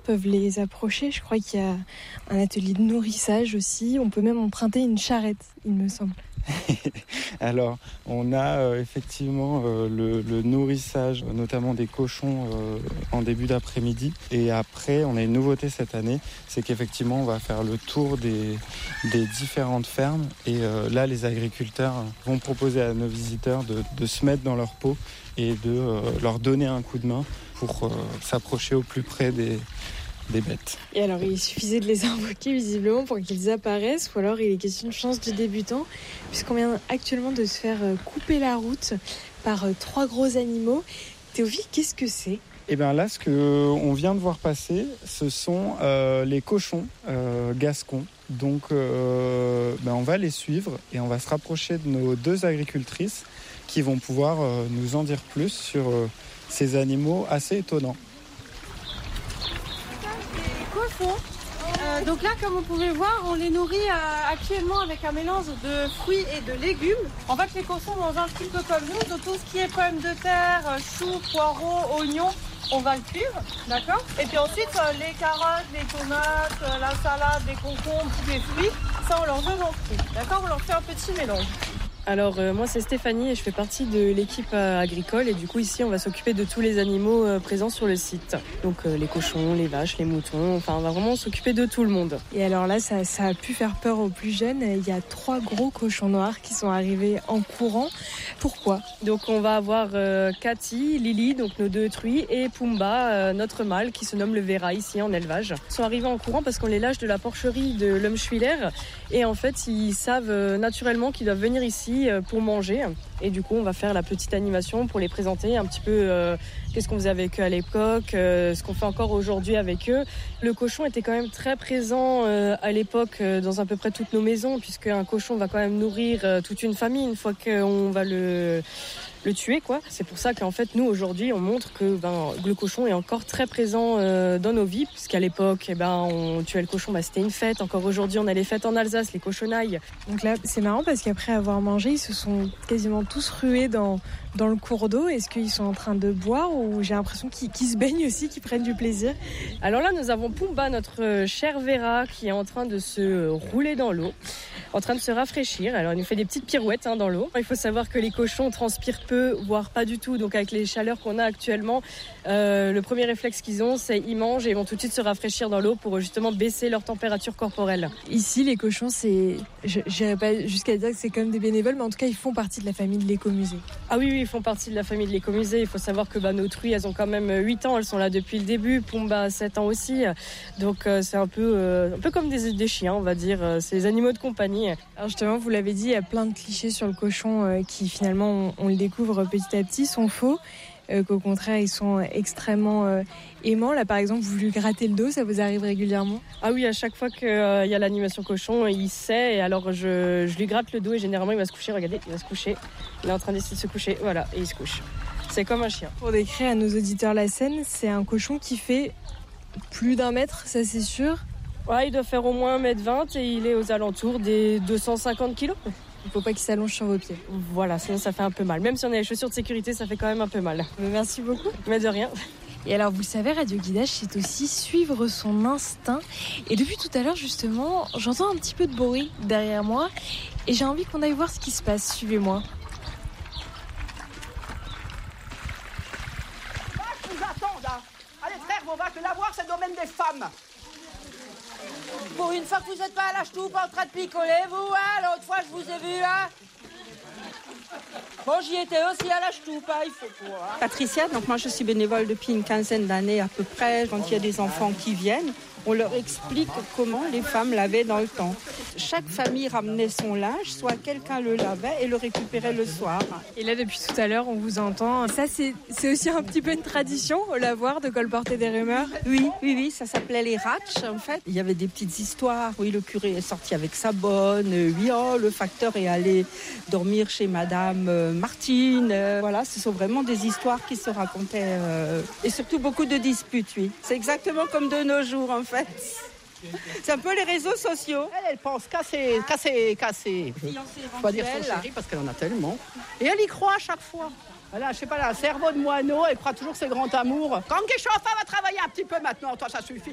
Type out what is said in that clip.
peuvent les approcher. Je crois qu'il y a un atelier de nourrissage aussi. On peut même emprunter une charrette, il me semble. Alors, on a effectivement le nourrissage, notamment des cochons en début d'après-midi. Et après, on a une nouveauté cette année, c'est qu'effectivement, on va faire le tour des différentes fermes. Et là, les agriculteurs vont proposer à nos visiteurs de se mettre dans leur peau et de leur donner un coup de main pour s'approcher au plus près des bêtes. Et alors, il suffisait de les invoquer visiblement pour qu'ils apparaissent, ou alors il est question de chance du débutant, puisqu'on vient actuellement de se faire couper la route par 3 gros animaux. Théophile, qu'est-ce que c'est ? Et bien là, ce qu'on vient de voir passer, ce sont les cochons gascons. Donc, on va les suivre et on va se rapprocher de nos 2 agricultrices qui vont pouvoir nous en dire plus sur ces animaux assez étonnants. Donc là, comme vous pouvez voir, on les nourrit actuellement avec un mélange de fruits et de légumes. En fait, les cochons mangent un petit peu comme nous, donc tout ce qui est pommes de terre, choux, poireaux, oignons, on va le cuire, d'accord ? Et puis ensuite, les carottes, les tomates, la salade, les concombres, tous les fruits, ça on leur donne en fruits, d'accord ? On leur fait un petit mélange. Alors moi c'est Stéphanie et je fais partie de l'équipe agricole et du coup ici on va s'occuper de tous les animaux présents sur le site. Donc les cochons, les vaches, les moutons, enfin on va vraiment s'occuper de tout le monde. Et alors là ça a pu faire peur aux plus jeunes, il y a 3 gros cochons noirs qui sont arrivés en courant. Pourquoi ? Donc on va avoir Cathy, Lily, donc nos 2 truies et Pumba, notre mâle qui se nomme le Vera ici en élevage. Ils sont arrivés en courant parce qu'on les lâche de la porcherie de l'Umschwiller et en fait ils savent naturellement qu'ils doivent venir ici pour manger et du coup on va faire la petite animation pour les présenter un petit peu qu'est-ce qu'on faisait avec eux à l'époque, ce qu'on fait encore aujourd'hui avec eux. Le cochon était quand même très présent à l'époque dans à peu près toutes nos maisons puisque un cochon va quand même nourrir toute une famille une fois qu'on va le tuer quoi. C'est pour ça qu'en fait nous aujourd'hui on montre que le cochon est encore très présent dans nos vies puisqu'à l'époque on tuait le cochon, c'était une fête. Encore aujourd'hui on a les fêtes en Alsace, les cochonailles. Donc là c'est marrant parce qu'après avoir mangé ils se sont quasiment tous rués dans le cours d'eau. Est-ce qu'ils sont en train de boire ou j'ai l'impression qu'ils se baignent aussi, qu'ils prennent du plaisir ? Alors là nous avons Pumba, notre cher Vera qui est en train de se rouler dans l'eau, en train de se rafraîchir. Alors il nous fait des petites pirouettes dans l'eau. Il faut savoir que les cochons transpirent peu, voire pas du tout. Donc avec les chaleurs qu'on a actuellement, le premier réflexe qu'ils ont, c'est ils mangent et ils vont tout de suite se rafraîchir dans l'eau pour justement baisser leur température corporelle. Ici, les cochons, j'irai pas jusqu'à dire que c'est comme des bénévoles, mais en tout cas, ils font partie de la famille de l'écomusée. Ah oui, ils font partie de la famille de l'écomusée. Il faut savoir que nos truies, elles ont quand même 8 ans. Elles sont là depuis le début. Pumba a 7 ans aussi. Donc c'est un peu comme des chiens, on va dire. C'est des animaux de compagnie. Alors justement, vous l'avez dit, il y a plein de clichés sur le cochon qui finalement, on le découvre petit à petit, sont faux. Qu'au contraire, ils sont extrêmement aimants. Là, par exemple, vous lui grattez le dos, ça vous arrive régulièrement ? Ah oui, à chaque fois qu'il y a l'animation cochon, il sait. Et alors, je lui gratte le dos et généralement, il va se coucher. Regardez, il va se coucher. Il est en train d'essayer de se coucher. Voilà, et il se couche. C'est comme un chien. Pour décrire à nos auditeurs la scène, c'est un cochon qui fait plus d'1 mètre, ça c'est sûr. Ouais, il doit faire au moins 1m20 et il est aux alentours des 250 kilos. Il ne faut pas qu'il s'allonge sur vos pieds. Voilà, sinon ça fait un peu mal. Même si on a les chaussures de sécurité, ça fait quand même un peu mal. Merci beaucoup. Mais de rien. Et alors, vous le savez, Radio Guidage, c'est aussi suivre son instinct. Et depuis tout à l'heure, justement, j'entends un petit peu de bruit derrière moi. Et j'ai envie qu'on aille voir ce qui se passe. Suivez-moi. Je vous attends, là. Allez, frère, on va te l'avoir, c'est le domaine des femmes. Pour une fois que vous n'êtes pas à la ch'toupe en train de picoler, vous, hein, l'autre fois je vous ai vu, hein. Bon, j'y étais aussi à la ch'toupe, hein, il faut pour, hein. Patricia, donc moi je suis bénévole depuis une 15aine d'années à peu près. Quand il y a des enfants qui viennent, on leur explique comment les femmes lavaient dans le temps. Chaque famille ramenait son linge, soit quelqu'un le lavait et le récupérait le soir. Et là, depuis tout à l'heure, on vous entend. Ça, c'est aussi un petit peu une tradition, au lavoir, de colporter des rumeurs. Oui, ça s'appelait les ratches, en fait. Il y avait des petites histoires. Oui, le curé est sorti avec sa bonne. Oui, le facteur est allé dormir chez Madame Martine. Voilà, ce sont vraiment des histoires qui se racontaient. Et surtout beaucoup de disputes, oui. C'est exactement comme de nos jours, en fait. C'est un peu les réseaux sociaux. Elle pense casser. Je dois dire son chéri parce qu'elle en a tellement. Et elle y croit à chaque fois. Voilà, je sais pas, là, un cerveau de moineau, elle croit toujours ses grands amours. Quand Guéchauffin va travailler un petit peu maintenant, toi ça suffit.